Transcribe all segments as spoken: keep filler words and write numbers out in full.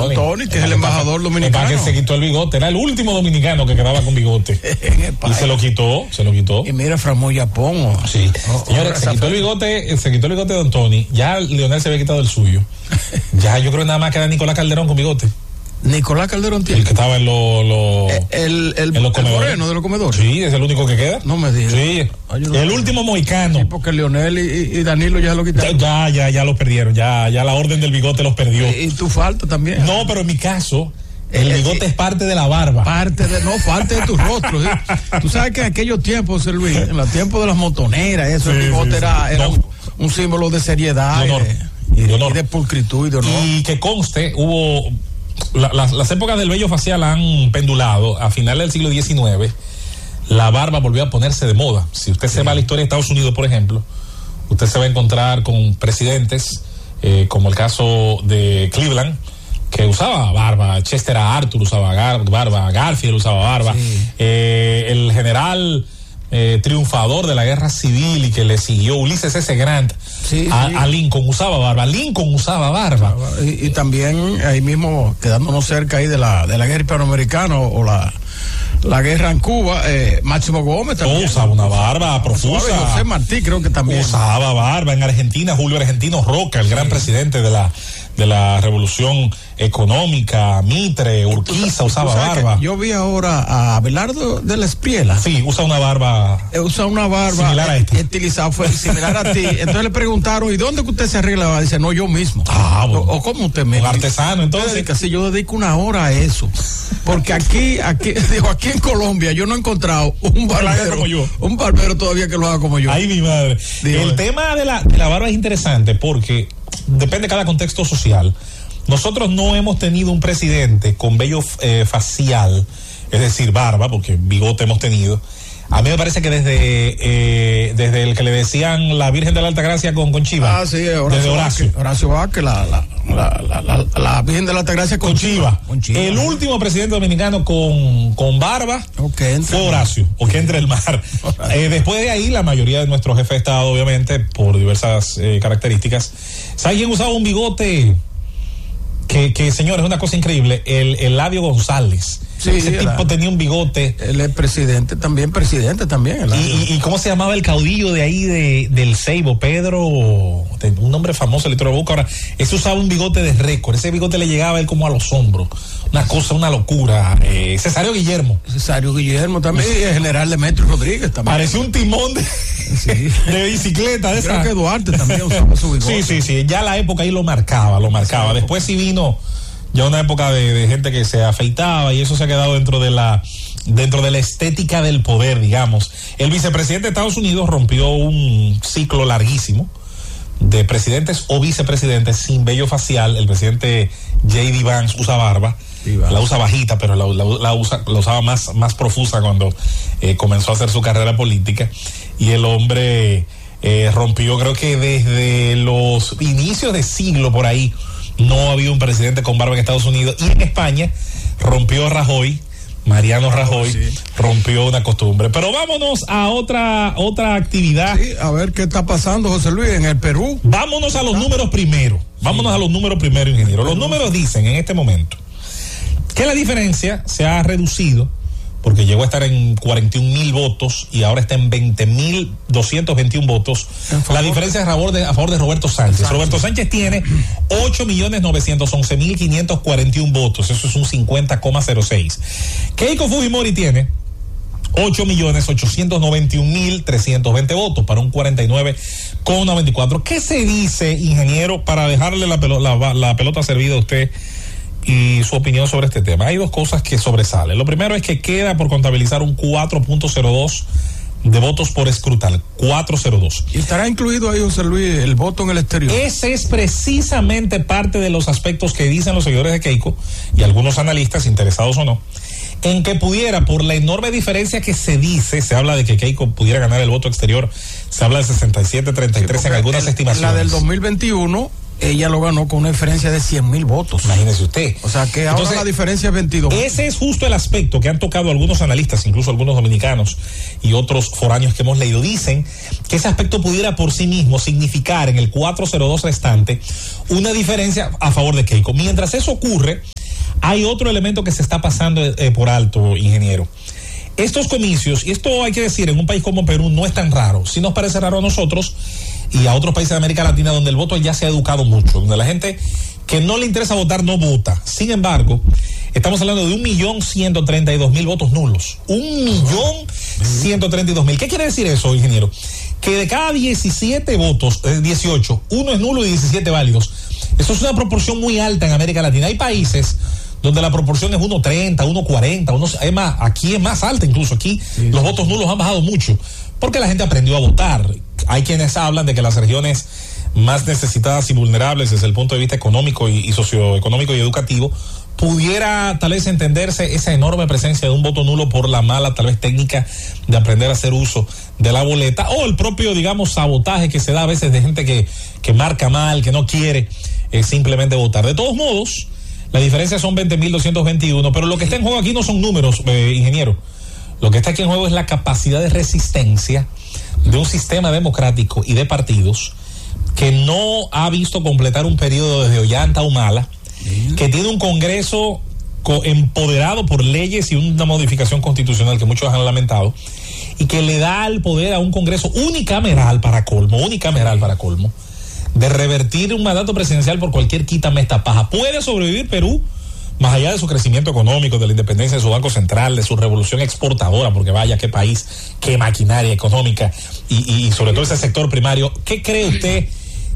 Antoni. Antoni, que es el embajador dominicano. Para que se quitó el bigote. Era el último dominicano que quedaba con bigote. Y se lo quitó, se lo quitó. Y mira, Framoya Pongo. Sí. Oh, Señores, oh, se quitó el bigote, se quitó el bigote de Antoni. Ya Leonel se había quitado el suyo. Ya yo creo que nada más queda Nicolás Calderón con bigote. Nicolás Calderón tiene. El que estaba en, lo, lo, el, el, en los comedores. El moreno de los comedores. Sí, es el único que queda. No me digas. Sí. Ay, no el último mohicano. Sí, porque Leonel y, y Danilo ya lo quitaron. Ya, ya, ya los perdieron. Ya, ya la orden del bigote los perdió. Y, y tú falta también. No, pero en mi caso, el bigote eh, es parte de la barba. Parte de, no, parte de tu rostro. ¿Sí? Tú sabes que en aquellos tiempos, José Luis, en los tiempos de las montoneras, eso, sí, el bigote sí, era, sí. era no. un, un símbolo de seriedad. De honor. Y de, de, honor. y de pulcritud y de honor. Y que conste, hubo. La, las, las épocas del vello facial han pendulado. A finales del siglo diecinueve, la barba volvió a ponerse de moda. Si usted sí. se va a la historia de Estados Unidos, por ejemplo, usted se va a encontrar con presidentes, eh, como el caso de Cleveland, que usaba barba. Chester Arthur usaba gar, barba. Garfield usaba barba. Sí. Eh, el general eh, triunfador de la guerra civil y que le siguió, Ulysses S. Grant, sí, a, sí. a Lincoln usaba barba. Lincoln usaba barba. Y, y también ahí mismo, quedándonos cerca ahí de la, de la guerra hispanoamericana o la, la guerra en Cuba, eh, Máximo Gómez también. Oh, usaba una barba profusa. José Martí creo que también. Usaba barba. En Argentina, Julio Argentino Roca, el sí. gran presidente de la de la revolución económica, Mitre, Urquiza usaba barba. Yo vi ahora a Abelardo de la Espriela. Sí, usa una barba. Eh, usa una barba similar a esta. Estilizada, fue similar a ti. Entonces le preguntaron, ¿y dónde que usted se arregla? Dice, no, yo mismo. Ah, bueno. O, o cómo usted me. Un artesano, entonces. Casi yo dedico una hora a eso. Porque aquí, aquí, digo, aquí en Colombia yo no he encontrado un barbero como yo. Un barbero todavía que lo haga como yo. Ay, mi madre. Digo, el eh. tema de la, de la barba es interesante porque depende de cada contexto social. Nosotros no hemos tenido un presidente con vello eh, facial, es decir, barba, porque bigote hemos tenido. A mí me parece que desde eh, desde el que le decían la Virgen de la Altagracia con, con Chiva. Ah, sí, Horacio. Desde Horacio. Vázquez, Horacio Vázquez, la, la, la, la, la, la Virgen de la Altagracia con, con Chiva. Chiva. Con Chiva. El último presidente dominicano con, con barba okay, fue Horacio, o que entre el mar. eh, después de ahí, la mayoría de nuestros jefes de Estado, obviamente, por diversas eh, características. ¿Sabe quién usaba un bigote? Que, que señores, es una cosa increíble. El, el Eladio González. Sí, ese tipo la, tenía un bigote. Él es presidente también, presidente también. Y, y, y cómo se llamaba el caudillo de ahí de, del Ceibo, Pedro, un nombre famoso, el boca. Ahora, ese usaba un bigote de récord. Ese bigote le llegaba a él como a los hombros. Una cosa, una locura. Eh, Cesario Guillermo. Cesario Guillermo también. Y el general Demetrio Rodríguez también. Parecía un timón de, sí. de bicicleta. De Creo esa. que Duarte también usaba su bigote. Sí, sí, sí. Ya la época ahí lo marcaba, lo marcaba. Sí. Después sí vino ya una época de, de gente que se afeitaba y eso se ha quedado dentro de la dentro de la estética del poder, digamos. El vicepresidente de Estados Unidos rompió un ciclo larguísimo de presidentes o vicepresidentes sin vello facial. El presidente J D Vance usa barba, sí, la usa bajita, pero la, la, la, usa, la usaba más, más profusa cuando eh, comenzó a hacer su carrera política. Y el hombre eh, rompió, creo que desde los inicios de siglo por ahí, no había un presidente con barba en Estados Unidos. Y en España rompió Rajoy, Mariano Rajoy, sí. rompió una costumbre. Pero vámonos a otra otra actividad. Sí, a ver qué está pasando, José Luis, en el Perú. Vámonos a los ¿Ah? números primero. Vámonos sí. a los números primero, ingeniero. Los números dicen en este momento que la diferencia se ha reducido porque llegó a estar en cuarenta y un mil votos y ahora está en veinte mil doscientos veintiún votos. La diferencia es a favor de, a favor de Roberto Sánchez. Sánchez. Roberto Sánchez tiene ocho millones novecientos once mil quinientos cuarenta y un votos. Eso es un cincuenta coma cero seis. Keiko Fujimori tiene ocho millones ochocientos noventa y un mil trescientos veinte votos para un cuarenta y nueve coma noventa y cuatro. ¿Qué se dice, ingeniero, para dejarle la, pelo, la, la pelota servida a usted y su opinión sobre este tema? Hay dos cosas que sobresalen. Lo primero es que queda por contabilizar un cuatro punto cero dos de votos por escrutar, cuatro cero dos. ¿Y estará incluido ahí, José Luis, el voto en el exterior? Ese es precisamente parte de los aspectos que dicen los seguidores de Keiko y algunos analistas, interesados o no, en que pudiera, por la enorme diferencia que se dice, se habla de que Keiko pudiera ganar el voto exterior, se habla de sesenta y siete a treinta y tres sí, en algunas el, estimaciones. La del dos mil veintiuno... ella lo ganó con una diferencia de cien mil votos. Imagínese usted. O sea que ahora entonces, la diferencia es veintidós. Ese es justo el aspecto que han tocado algunos analistas, incluso algunos dominicanos y otros foráneos que hemos leído. Dicen que ese aspecto pudiera por sí mismo significar en el cuatro cero dos restante una diferencia a favor de Keiko. Mientras eso ocurre, Hay otro elemento que se está pasando eh, por alto, ingeniero. Estos comicios, y esto hay que decir, en un país como Perú no es tan raro, sí nos parece raro a nosotros y a otros países de América Latina donde el voto ya se ha educado mucho, donde la gente que no le interesa votar no vota. Sin embargo, estamos hablando de un millón ciento treinta y dos mil votos nulos. Un millón ciento treinta y dos mil. ¿Qué quiere decir eso, ingeniero? Que de cada diecisiete votos, eh, dieciocho, uno es nulo y diecisiete válidos. Eso es una proporción muy alta en América Latina. Hay países donde la proporción es uno treinta, uno cuarenta, uno, es más, aquí es más alta incluso, aquí sí, los votos nulos han bajado mucho, porque la gente aprendió a votar. Hay quienes hablan de que las regiones más necesitadas y vulnerables desde el punto de vista económico y, y socioeconómico y educativo, pudiera tal vez entenderse esa enorme presencia de un voto nulo por la mala tal vez técnica de aprender a hacer uso de la boleta, o el propio, digamos, sabotaje que se da a veces de gente que, que marca mal, que no quiere eh, simplemente votar. De todos modos, la diferencia son veinte mil doscientos veintiuno, pero lo que está en juego aquí no son números, eh, ingeniero. Lo que está aquí en juego es la capacidad de resistencia de un sistema democrático y de partidos que no ha visto completar un periodo desde Ollanta a Humala, que tiene un Congreso co- empoderado por leyes y una modificación constitucional que muchos han lamentado, y que le da el poder a un Congreso unicameral para colmo, unicameral para colmo, de revertir un mandato presidencial por cualquier quítame esta paja. ¿Puede sobrevivir Perú, más allá de su crecimiento económico, de la independencia de su Banco Central, de su revolución exportadora, porque vaya, qué país, qué maquinaria económica, y, y sobre todo ese sector primario? ¿Qué cree usted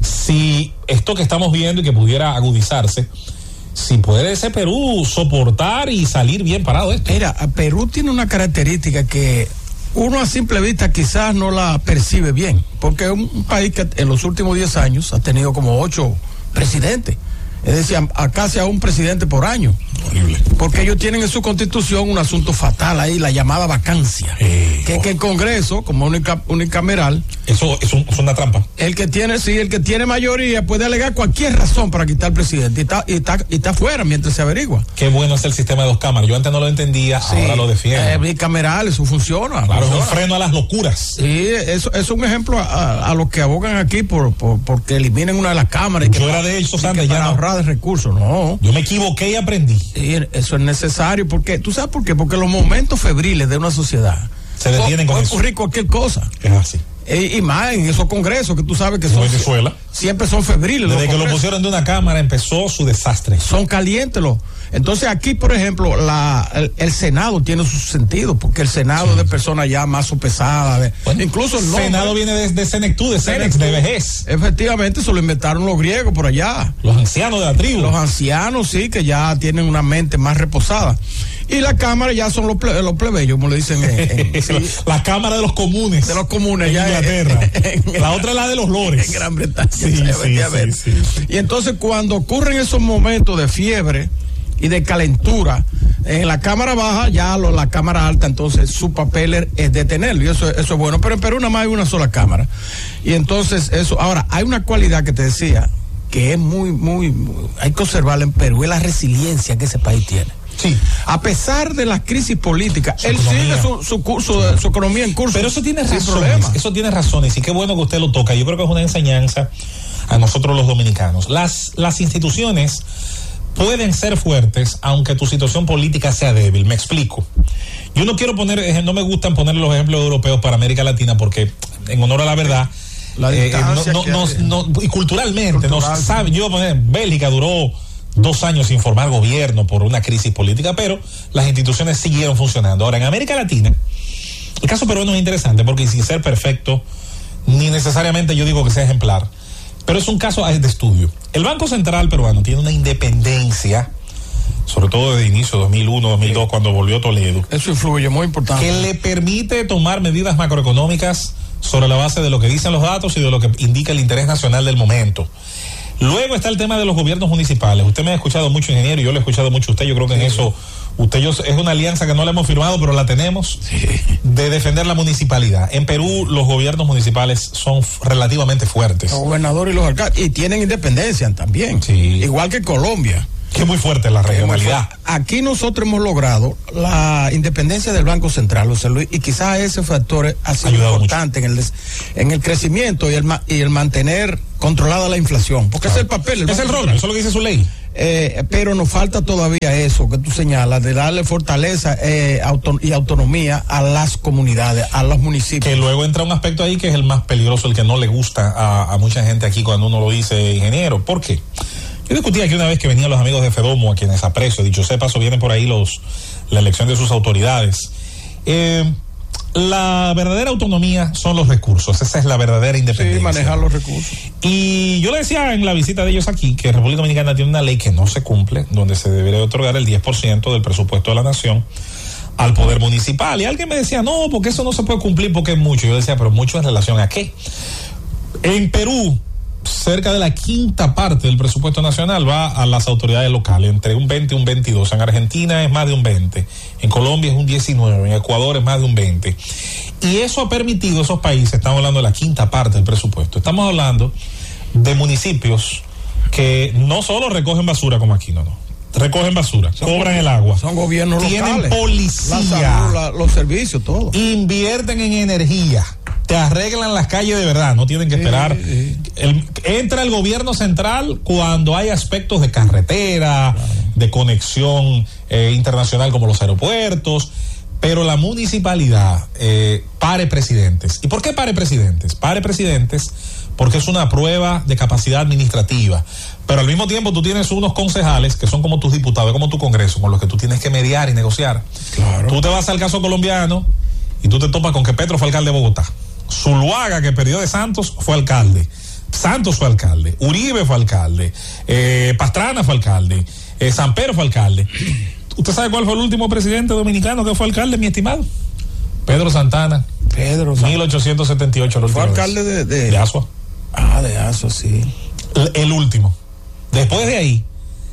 si esto que estamos viendo y que pudiera agudizarse, si puede ese Perú soportar y salir bien parado de esto? Mira, Perú tiene una característica que uno a simple vista quizás no la percibe bien, porque es un país que en los últimos diez años ha tenido como ocho presidentes. Es decir, a, a casi a un presidente por año. Horrible. Porque ellos tienen en su constitución un asunto fatal ahí, la llamada vacancia. Eh, que, oh. que el Congreso, como única, unicameral. Eso es, un, es una trampa. El que tiene, sí, el que tiene mayoría puede alegar cualquier razón para quitar al presidente y está, y está, y está fuera mientras se averigua. Qué bueno es el sistema de dos cámaras. Yo antes no lo entendía, sí, ahora lo defiendo. Eh, bicameral, eso funciona. Claro, funciona. Es un freno a las locuras. Sí, eso es un ejemplo a, a, a los que abogan aquí por, por porque eliminen una de las cámaras. Y Yo que era para, de ellos y antes, que ya para no. ahorrar de recursos, no. Yo me equivoqué y aprendí. Sí, eso es necesario, porque ¿tú sabes por qué? Porque los momentos febriles de una sociedad se detienen con puede eso. ocurrir cualquier cosa. Es así. Y, y más en esos congresos que tú sabes que son Venezuela. Siempre son febriles. Desde los que lo pusieron de una cámara empezó su desastre. Son calientes los. Entonces aquí, por ejemplo, la el, el Senado tiene su sentido, porque el Senado sí. de personas ya más sopesadas, de, bueno, incluso el nombre, Senado viene de, de senectud, de senex, de vejez. Efectivamente, eso lo inventaron los griegos por allá. Los ancianos de la tribu. Los ancianos, sí, que ya tienen una mente más reposada. Y la Cámara ya son los, ple, los plebeyos, como le dicen. En, en, sí. la, la Cámara de los comunes. De los comunes, en ya Inglaterra. En, en, la otra es la de los lores. En Gran Bretaña. Sí, sí, sí, sí, sí. Y entonces, cuando ocurren esos momentos de fiebre y de calentura, en la Cámara Baja, ya lo, la Cámara Alta, entonces su papel es detenerlo, y eso, eso es bueno. Pero en Perú nada más hay una sola Cámara. Y entonces, eso. Ahora, hay una cualidad que te decía, que es muy, muy, muy hay que observarla en Perú, es la resiliencia que ese país tiene. Sí. A pesar de las crisis políticas, su él economía. sigue su, su curso, su economía en curso. Pero eso tiene razones, eso tiene razones, y qué bueno que usted lo toca. Yo creo que es una enseñanza a nosotros los dominicanos. Las, las instituciones pueden ser fuertes aunque tu situación política sea débil. Me explico. Yo no quiero poner, no me gustan poner los ejemplos europeos para América Latina porque, en honor a la verdad, la eh, no, no, no, no, y culturalmente, cultural, no sabe, yo voy a poner, Bélgica duró dos años sin formar gobierno por una crisis política, pero las instituciones siguieron funcionando. Ahora, en América Latina, el caso peruano es interesante porque sin ser perfecto, ni necesariamente yo digo que sea ejemplar, pero es un caso de estudio. El Banco Central peruano tiene una independencia, sobre todo desde inicio dos mil uno, dos mil dos, sí. cuando volvió Toledo. Eso influye, muy importante. Que le permite tomar medidas macroeconómicas sobre la base de lo que dicen los datos y de lo que indica el interés nacional del momento. Luego está el tema de los gobiernos municipales. Usted me ha escuchado mucho, ingeniero, y yo le he escuchado mucho a usted. Yo creo que sí. en eso, usted y yo, es una alianza que no la hemos firmado, pero la tenemos, sí. de defender la municipalidad. En Perú, los gobiernos municipales son relativamente fuertes. Los gobernadores y los alcaldes, y tienen independencia también, sí. igual que Colombia. Que es muy fuerte la regionalidad. Aquí nosotros hemos logrado la independencia del Banco Central, José Luis, y quizás ese factor ha sido Ayudado importante en el, en el crecimiento y el, y el mantener controlada la inflación, porque claro. es el papel. El es el rol, eso es lo que dice su ley. Eh, pero nos falta todavía eso que tú señalas, de darle fortaleza eh, auto y autonomía a las comunidades, a los municipios. Que luego entra un aspecto ahí que es el más peligroso, el que no le gusta a, a mucha gente aquí cuando uno lo dice, ingeniero. ¿Por qué? Yo discutí aquí una vez que venían los amigos de Fedomo, a quienes aprecio, dicho sea paso, vienen por ahí los la elección de sus autoridades. Eh, La verdadera autonomía son los recursos, esa es la verdadera independencia. Sí, manejar los recursos. Y yo le decía en la visita de ellos aquí que República Dominicana tiene una ley que no se cumple, donde se debería otorgar el diez por ciento del presupuesto de la nación al poder municipal. Y alguien me decía, no, porque eso no se puede cumplir porque es mucho. Yo decía, pero mucho en relación a qué. En Perú, cerca de la quinta parte del presupuesto nacional va a las autoridades locales, entre un veinte y un veintidós. En Argentina es más de un veinte, en Colombia es un diecinueve, en Ecuador es más de un veinte. Y eso ha permitido, esos países, estamos hablando de la quinta parte del presupuesto, estamos hablando de municipios que no solo recogen basura como aquí, no, no. Recogen basura, son, cobran el agua, son gobiernos tienen locales, policía, la salud, la, los servicios, todo. Invierten en energía, te arreglan las calles de verdad, no tienen que esperar. Sí, sí. El, entra el gobierno central cuando hay aspectos de carretera, claro, de conexión eh, internacional como los aeropuertos, pero la municipalidad eh, pare presidentes. ¿Y por qué pare presidentes? Pare presidentes porque es una prueba de capacidad administrativa, pero al mismo tiempo tú tienes unos concejales que son como tus diputados, como tu Congreso, con los que tú tienes que mediar y negociar. Claro. Tú te vas al caso colombiano y tú te topas con que Petro fue alcalde de Bogotá, Zuluaga, que perdió de Santos, fue alcalde, Santos fue alcalde, Uribe fue alcalde, eh, Pastrana fue alcalde, eh, Samper fue alcalde. ¿Usted sabe cuál fue el último presidente dominicano que fue alcalde, mi estimado? Pedro Santana. Pedro Santana. mil ochocientos setenta y ocho. Fue alcalde de, de... de Asua. Ah, de Asua, sí. El, el último. Después de ahí,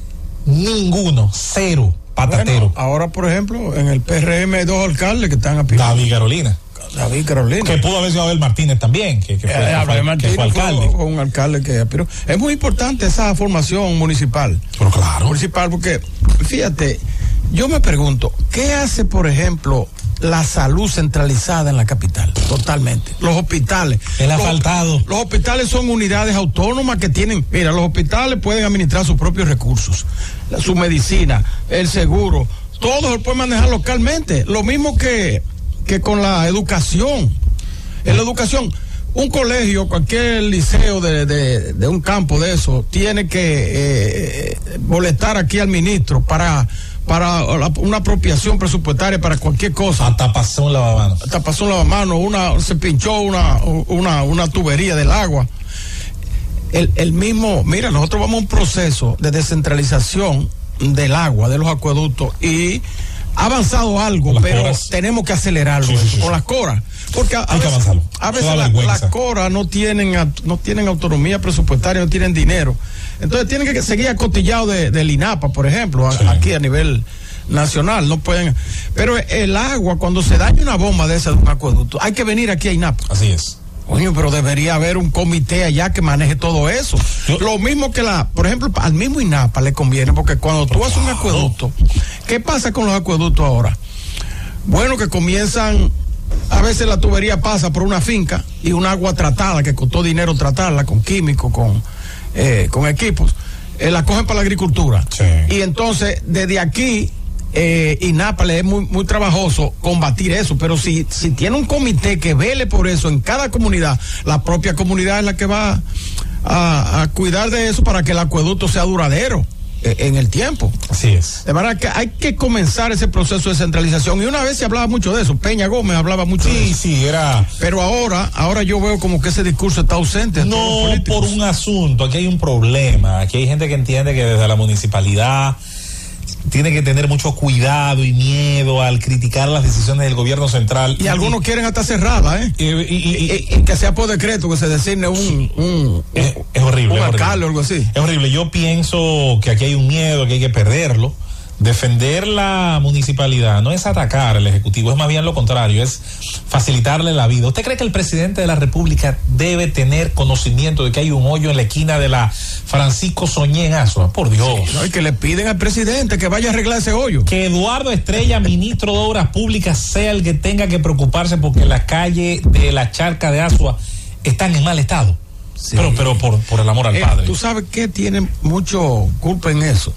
ninguno, cero, patatero. Bueno, ahora, por ejemplo, en el P R M hay dos alcaldes que están aspirando. David Carolina. David Carolina. Que pudo haber sido Abel Martínez también, que, que fue, eh, que fue, Martínez que fue alcalde. Fue un alcalde que aspiró. Es muy importante esa formación municipal. Pero claro. Municipal, porque, fíjate, yo me pregunto, ¿qué hace, por ejemplo, la salud centralizada en la capital? Totalmente. Los hospitales. El asfaltado. Los, los hospitales son unidades autónomas que tienen, mira, los hospitales pueden administrar sus propios recursos, la, su medicina, el seguro, todo se puede manejar localmente. Lo mismo que, que con la educación. En la educación, un colegio, cualquier liceo de, de, de un campo de eso, tiene que eh, molestar aquí al ministro para para una apropiación presupuestaria para cualquier cosa. Hasta pasó un lavamanos. Hasta pasó un lavamanos, una, se pinchó una, una, una tubería del agua. El, el mismo, mira, nosotros vamos a un proceso de descentralización del agua, de los acueductos, y ha avanzado algo, pero coras. Tenemos que acelerarlo, sí, sí, sí, con las coras. Porque a, a Hay veces, que a veces la, las coras no tienen, no tienen autonomía presupuestaria, no tienen dinero. Entonces tienen que seguir acotillados de, del INAPA, por ejemplo, sí, a, aquí a nivel nacional, no pueden. Pero el agua, cuando se daña una bomba de esa de un acueducto, hay que venir aquí a INAPA. Así es. Coño, pero debería haber un comité allá que maneje todo eso. Yo, Lo mismo que la, por ejemplo, al mismo INAPA le conviene, porque cuando tú haces un acueducto, ¿qué pasa con los acueductos ahora? Bueno, que comienzan, a veces la tubería pasa por una finca y un agua tratada, que costó dinero tratarla con químicos, con, eh, con equipos, eh, la cogen para la agricultura. Sí. Y entonces, desde aquí, Eh, INAPA le es muy, muy trabajoso combatir eso, pero si, si tiene un comité que vele por eso en cada comunidad, la propia comunidad es la que va a, a cuidar de eso para que el acueducto sea duradero eh, en el tiempo. Así es. De manera que hay que comenzar ese proceso de centralización, y una vez se hablaba mucho de eso, Peña Gómez hablaba mucho sí, de eso. Sí, sí, era. Pero ahora, ahora yo veo como que ese discurso está ausente. No por un asunto, aquí hay un problema, aquí hay gente que entiende que desde la municipalidad tiene que tener mucho cuidado y miedo al criticar las decisiones del gobierno central. Y, y algunos quieren hasta cerrarla, ¿eh? Y, y, y, y, y que sea por decreto, que se designe un, un, es, es horrible. un es alcalde horrible. o algo así. Es horrible. Yo pienso que aquí hay un miedo, que hay que perderlo. Defender la municipalidad no es atacar al Ejecutivo, es más bien lo contrario, es facilitarle la vida. ¿Usted cree que el presidente de la República debe tener conocimiento de que hay un hoyo en la esquina de la Francisco Soñé en Asua? Por Dios. Sí, no, y que le piden al presidente que vaya a arreglar ese hoyo. Que Eduardo Estrella, ministro de Obras Públicas, sea el que tenga que preocuparse porque las calles de la charca de Asua están en mal estado. Sí. Pero, pero por, por el amor al eh, padre. ¿Tú sabes qué tiene mucho culpa en eso?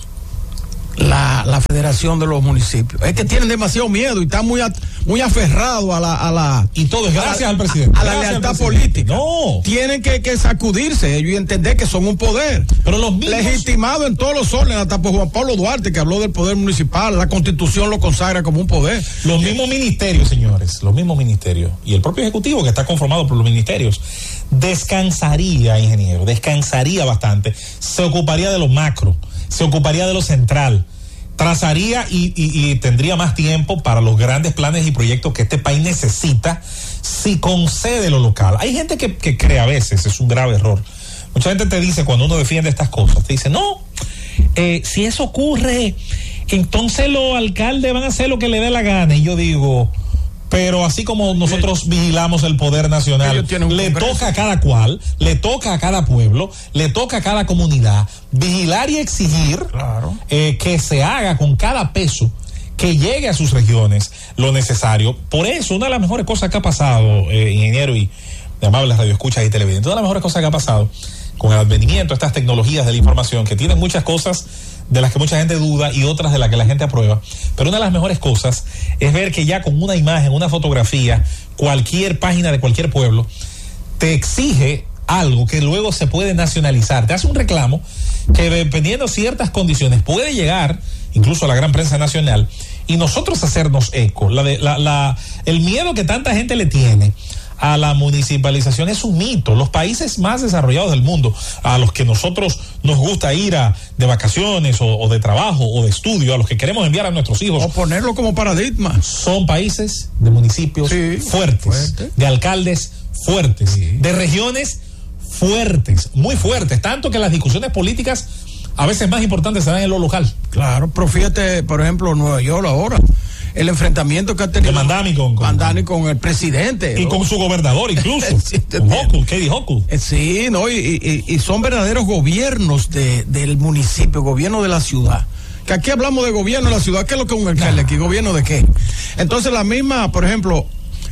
La, la Federación de los Municipios. Es que tienen demasiado miedo y están muy, a, muy aferrados a la, a la... Y todo es gracias la, al presidente. A, a la lealtad política. No. Tienen que, que sacudirse ellos y entender que son un poder. Pero los mismos... legitimado en todos los órdenes, hasta por Juan Pablo Duarte, que habló del poder municipal. La Constitución lo consagra como un poder. Los mismos ministerios, señores, los mismos ministerios y el propio Ejecutivo, que está conformado por los ministerios, descansaría, ingeniero, descansaría bastante, se ocuparía de lo macro, se ocuparía de lo central, trazaría y, y, y tendría más tiempo para los grandes planes y proyectos que este país necesita si concede lo local. Hay gente que, que cree a veces, es un grave error. Mucha gente te dice, cuando uno defiende estas cosas, te dice, no, eh, si eso ocurre, entonces los alcaldes van a hacer lo que le dé la gana. Y yo digo... Pero así como nosotros vigilamos el poder nacional, le toca a cada cual, le toca a cada pueblo, le toca a cada comunidad vigilar y exigir claro. eh, que se haga con cada peso, que llegue a sus regiones lo necesario. Por eso, una de las mejores cosas que ha pasado, eh, ingeniero y de amables radioescuchas y televidentes, una de las mejores cosas que ha pasado con el advenimiento de estas tecnologías de la información, que tienen muchas cosas de las que mucha gente duda y otras de las que la gente aprueba, pero una de las mejores cosas es ver que ya con una imagen, una fotografía, cualquier página de cualquier pueblo te exige algo que luego se puede nacionalizar, te hace un reclamo que dependiendo de ciertas condiciones puede llegar incluso a la gran prensa nacional y nosotros hacernos eco. La de, la, la, el miedo que tanta gente le tiene a la municipalización es un mito. Los países más desarrollados del mundo, a los que nosotros nos gusta ir a de vacaciones o, o de trabajo o de estudio, a los que queremos enviar a nuestros hijos, o ponerlo como paradigma, son países de municipios sí, fuertes, fuerte. de alcaldes fuertes, sí. de regiones fuertes, muy fuertes, tanto que las discusiones políticas a veces más importantes se dan en lo local. Claro, pero fíjate, por ejemplo, Nueva York ahora, el enfrentamiento que ha tenido Mandani con, con, Mandani con el presidente y ¿no? con su gobernador incluso sí, con Hochul, Katie Hochul. Sí, no, y, y, y son verdaderos gobiernos de, del municipio, gobierno de la ciudad. Que aquí hablamos de gobierno de la ciudad, ¿qué es lo que es un alcalde aquí? ¿Gobierno de qué? Entonces la misma, por ejemplo,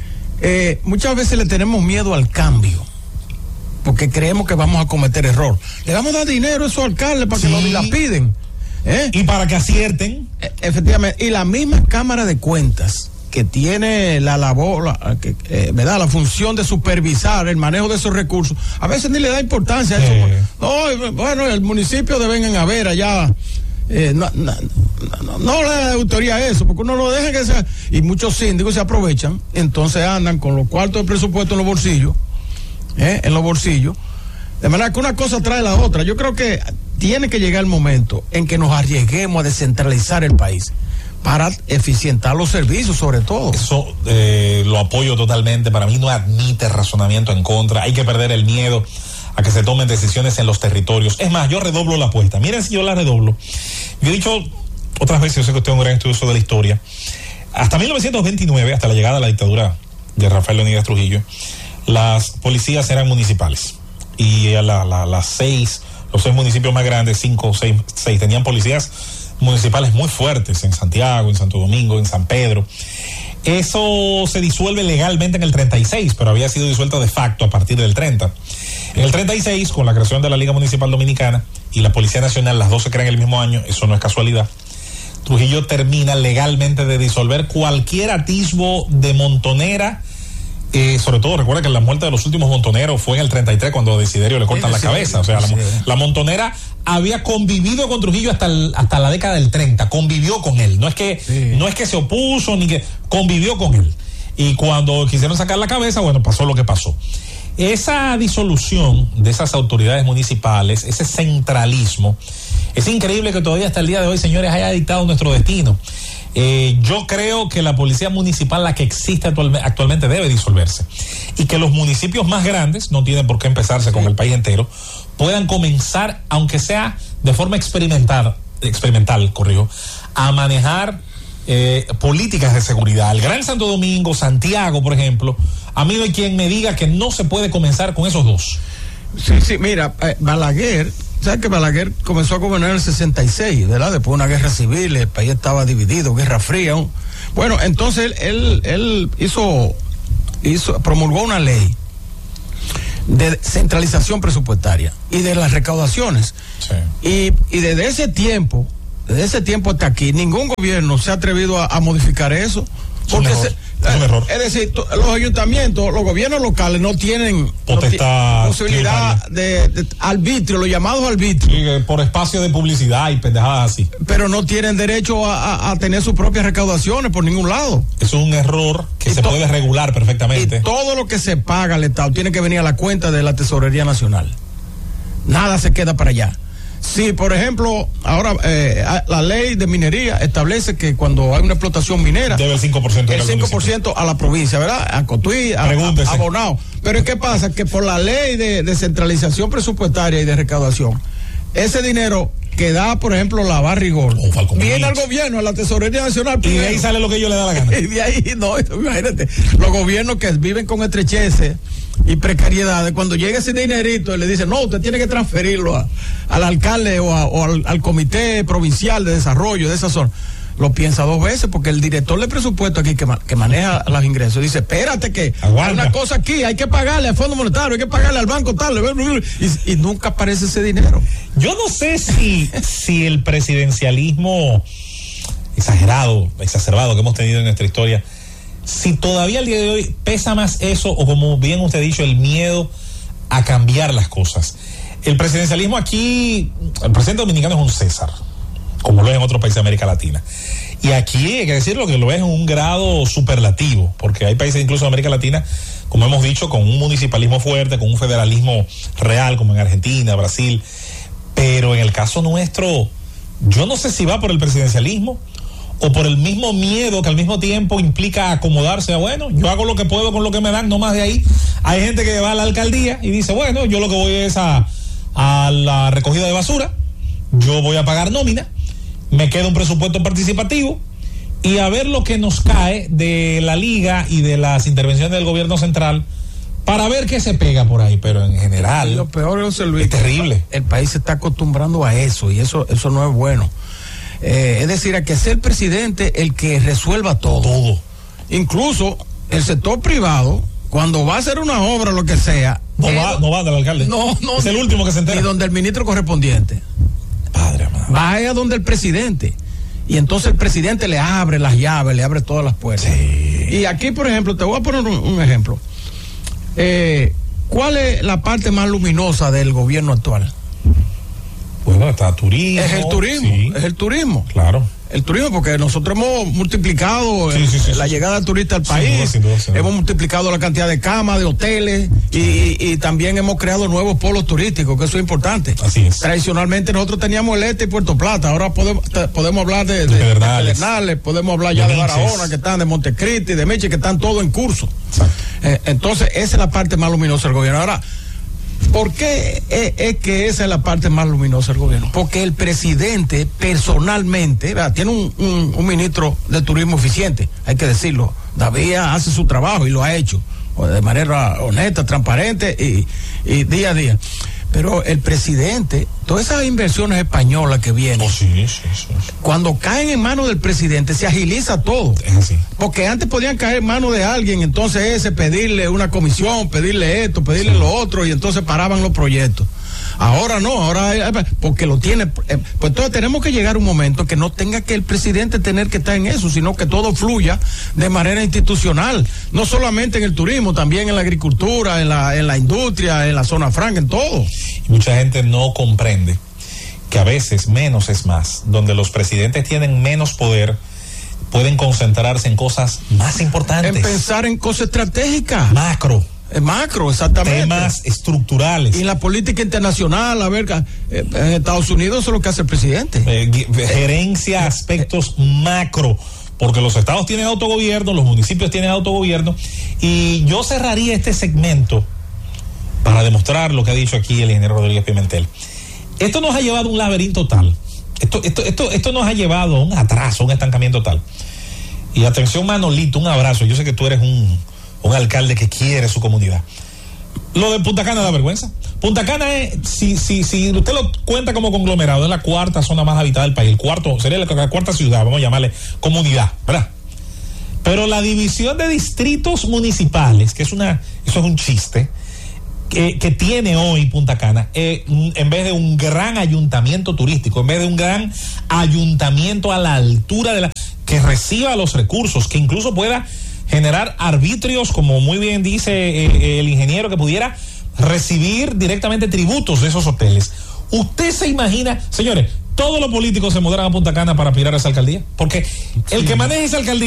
eh, muchas veces le tenemos miedo al cambio, porque creemos que vamos a cometer error. Le vamos a dar dinero a esos alcaldes para sí. que lo dilapiden. ¿Eh? Y para que acierten. E- efectivamente, y la misma Cámara de Cuentas que tiene la labor, la, que, eh, ¿verdad? La función de supervisar el manejo de esos recursos, a veces ni le da importancia a eso. Eh. No, bueno, el municipio deben haber allá, eh, no, no, no, no le da autoría a eso, porque uno lo deja que sea, y muchos síndicos se aprovechan, entonces andan con los cuartos de presupuesto en los bolsillos, ¿eh? en los bolsillos, de manera que una cosa trae la otra. Yo creo que tiene que llegar el momento en que nos arriesguemos a descentralizar el país para eficientar los servicios, sobre todo. Eso eh, lo apoyo totalmente. Para mí no admite razonamiento en contra. Hay que perder el miedo a que se tomen decisiones en los territorios. Es más, yo redoblo la apuesta. Miren si yo la redoblo. Yo he dicho otras veces, yo sé que usted es un gran estudioso de la historia. Hasta mil novecientos veintinueve, hasta la llegada de la dictadura de Rafael Leónidas Trujillo, las policías eran municipales. Y a la, la, las seis... los seis municipios más grandes, cinco, seis, seis, tenían policías municipales muy fuertes en Santiago, en Santo Domingo, en San Pedro. Eso se disuelve legalmente en el treinta y seis, pero había sido disuelto de facto a partir del treinta. En el treinta y seis, con la creación de la Liga Municipal Dominicana y la Policía Nacional, las dos se crean el mismo año, eso no es casualidad. Trujillo termina legalmente de disolver cualquier atisbo de montonera. Eh, sobre todo recuerda que la muerte de los últimos montoneros fue en el treinta y tres cuando a Desiderio le cortan la cabeza. O sea, la, la montonera había convivido con Trujillo hasta, el, hasta la década del treinta, convivió con él. No es que sí. no es que se opuso ni que convivió con él. Y cuando quisieron sacar la cabeza, bueno, pasó lo que pasó. Esa disolución de esas autoridades municipales, ese centralismo, es increíble que todavía hasta el día de hoy, señores, haya dictado nuestro destino. Eh, yo creo que la policía municipal, la que existe actual, actualmente, debe disolverse y que los municipios más grandes, no tienen por qué empezarse con el país entero, puedan comenzar, aunque sea de forma experimental, experimental, corrijo, a manejar eh, políticas de seguridad. El Gran Santo Domingo, Santiago, por ejemplo, a mí no hay quien me diga que no se puede comenzar con esos dos. Sí, sí, mira, eh, Balaguer, ¿sabes que Balaguer comenzó a gobernar en el sesenta y seis, ¿verdad? Después de una guerra civil, el país estaba dividido, guerra fría. Bueno, entonces él, él, él hizo, hizo, promulgó una ley de centralización presupuestaria y de las recaudaciones. Sí. Y, y desde ese tiempo, desde ese tiempo hasta aquí, ningún gobierno se ha atrevido a, a modificar eso. Porque es un, se, es un error. Es decir, to, los ayuntamientos, los gobiernos locales no tienen potestad, no posibilidad de, de arbitrio, los llamados arbitrios. Sí, por espacio de publicidad y pendejadas así. Pero no tienen derecho a, a, a tener sus propias recaudaciones por ningún lado. Eso es un error que y se to, puede regular perfectamente. Y todo lo que se paga al Estado tiene que venir a la cuenta de la Tesorería Nacional. Nada se queda para allá. Sí, por ejemplo, ahora eh, la ley de minería establece que cuando hay una explotación minera debe el cinco por ciento el cinco por ciento a la provincia, ¿verdad? A Cotuí, a, a, a Bonao. Pero ¿qué pasa? Que por la ley de descentralización presupuestaria y de recaudación, ese dinero que da, por ejemplo, la Barrigol, oh, viene al gobierno, a la Tesorería Nacional. Y de ahí sale lo que ellos le da la gana. Y de ahí, no, imagínate, los gobiernos que viven con estrecheces y precariedades, cuando llega ese dinerito, le dicen, no, usted tiene que transferirlo a, al alcalde o, a, o al, al comité provincial de desarrollo de esa zona. Lo piensa dos veces porque el director de presupuesto aquí que, que maneja los ingresos dice, espérate que Aguanta. hay una cosa aquí, hay que pagarle al Fondo Monetario, hay que pagarle al banco tal, y, y nunca aparece ese dinero. Yo no sé si, si el presidencialismo exagerado, exacerbado que hemos tenido en nuestra historia, si todavía al día de hoy pesa más eso o, como bien usted ha dicho, el miedo a cambiar las cosas. El presidencialismo aquí, el presidente dominicano es un César, como lo es en otros países de América Latina. Y aquí hay que decirlo que lo es en un grado superlativo, porque hay países incluso de América Latina, como hemos dicho, con un municipalismo fuerte, con un federalismo real, como en Argentina, Brasil. Pero en el caso nuestro, yo no sé si va por el presidencialismo o por el mismo miedo que al mismo tiempo implica acomodarse a, bueno, yo hago lo que puedo con lo que me dan, no más de ahí. Hay gente que va a la alcaldía y dice, bueno, yo lo que voy es a, a la recogida de basura, yo voy a pagar nómina, me queda un presupuesto participativo y a ver lo que nos cae de la liga y de las intervenciones del gobierno central para ver qué se pega por ahí. Pero en general, lo peor, José Luis, es terrible. El país se está acostumbrando a eso y eso, eso no es bueno. Eh, es decir, a que sea el presidente el que resuelva todo. Todo. Incluso el sector privado, cuando va a hacer una obra o lo que sea, no él, va, no va del alcalde. No, no. Es el último que se entera. Y donde el ministro correspondiente. Padre amado. Vaya donde el presidente. Y entonces el presidente le abre las llaves, le abre todas las puertas. Sí. Y aquí, por ejemplo, te voy a poner un, un ejemplo. Eh, ¿Cuál es la parte más luminosa del gobierno actual? Bueno, está turismo. Es el turismo, sí. es el turismo. Claro. El turismo, porque nosotros hemos multiplicado sí, sí, sí, la sí. llegada de turistas al Sin país, duda, sin duda, sin duda. Hemos multiplicado la cantidad de camas, de hoteles, y, y, y también hemos creado nuevos polos turísticos, que eso es importante. Así es. Tradicionalmente nosotros teníamos el Este y Puerto Plata, ahora podemos, podemos hablar de, de, de Pedernales, Pedernales, podemos hablar ya de, de Barahona, que están de Montecristi, de Meche, que están todos en curso. Eh, entonces, esa es la parte más luminosa del gobierno. Ahora, ¿por qué es, es que esa es la parte más luminosa del gobierno? Porque el presidente personalmente, ¿verdad? Tiene un, un, un ministro de turismo eficiente, hay que decirlo. David hace su trabajo y lo ha hecho de manera honesta, transparente y, y día a día. Pero el presidente, todas esas inversiones españolas que vienen, oh, sí, sí, sí, sí. cuando caen en manos del presidente, se agiliza todo. Es así. Porque antes podían caer en manos de alguien, entonces ese, pedirle una comisión, pedirle esto, pedirle sí. lo otro, y entonces paraban los proyectos. Ahora no, ahora porque lo tiene, pues entonces tenemos que llegar a un momento que no tenga que el presidente tener que estar en eso, sino que todo fluya de manera institucional, no solamente en el turismo, también en la agricultura, en la, en la industria, en la zona franca, en todo. Y mucha gente no comprende que a veces menos es más, donde los presidentes tienen menos poder, pueden concentrarse en cosas más importantes. En pensar en cosas estratégicas. Macro. En macro, exactamente. Temas estructurales. Y en la política internacional, a ver, eh, en Estados Unidos eso es lo que hace el presidente. Eh, gerencia, aspectos macro, porque los estados tienen autogobierno, los municipios tienen autogobierno, y yo cerraría este segmento para demostrar lo que ha dicho aquí el ingeniero Rodríguez Pimentel. Esto nos ha llevado a un laberinto tal, esto, esto, esto, esto nos ha llevado a un atraso, un estancamiento tal. Y atención, Manolito, un abrazo, yo sé que tú eres un un alcalde que quiere su comunidad. Lo de Punta Cana da vergüenza. Punta Cana es, si, si, si usted lo cuenta como conglomerado, es la cuarta zona más habitada del país, el cuarto, sería la, la cuarta ciudad, vamos a llamarle comunidad, ¿verdad? Pero la división de distritos municipales, que es una, eso es un chiste, que, que tiene hoy Punta Cana, eh, en vez de un gran ayuntamiento turístico, en vez de un gran ayuntamiento a la altura de la, que reciba los recursos, que incluso pueda generar arbitrios, como muy bien dice eh, el ingeniero, que pudiera recibir directamente tributos de esos hoteles. ¿Usted se imagina, señores, todos los políticos se mudaran a Punta Cana para aspirar a esa alcaldía? Porque el sí. que maneja esa alcaldía